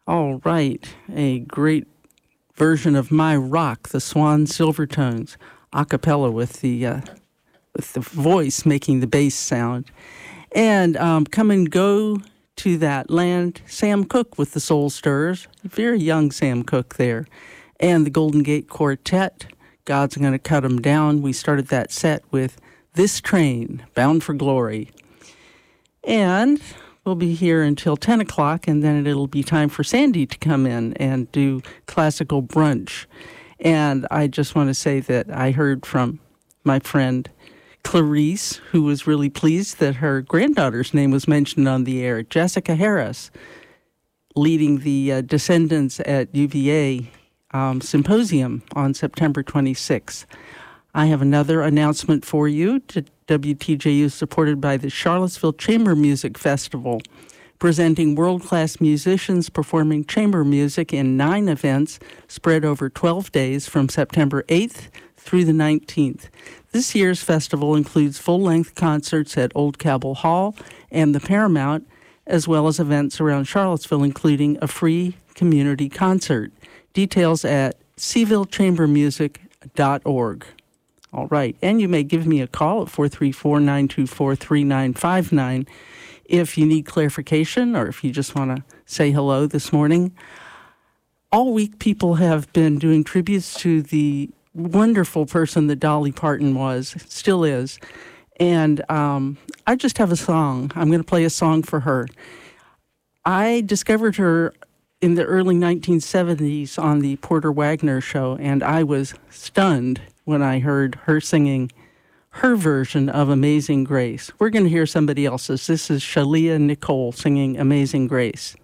All right, a great version of My Rock, the Swan Silvertones, a cappella with the voice making the bass sound. And come and go to that land, Sam Cooke with the Soul Stirrers, very young Sam Cooke there, and the Golden Gate Quartet, God's Gonna Cut 'Em Down. We started that set with This Train, Bound for Glory. And we'll be here until 10 o'clock, and then it'll be time for Sandy to come in and do classical brunch. And I just want to say that I heard from my friend Clarice, who was really pleased that her granddaughter's name was mentioned on the air, Jessica Harris, leading the Descendants at UVA symposium on September 26th. I have another announcement for you. WTJU is supported by the Charlottesville Chamber Music Festival, presenting world-class musicians performing chamber music in 9 events spread over 12 days from September 8th through the 19th. This year's festival includes full-length concerts at Old Cabell Hall and the Paramount, as well as events around Charlottesville, including a free community concert. Details at sevillechambermusic.org. All right, and you may give me a call at 434-924-3959 if you need clarification or if you just want to say hello this morning. All week, people have been doing tributes to the wonderful person that Dolly Parton was, still is. And I just have a song. I'm going to play a song for her. I discovered her in the early 1970s on the Porter Wagner show, and I was stunned when I heard her singing her version of Amazing Grace. We're going to hear somebody else's. This is Shalia Nicole singing Amazing Grace.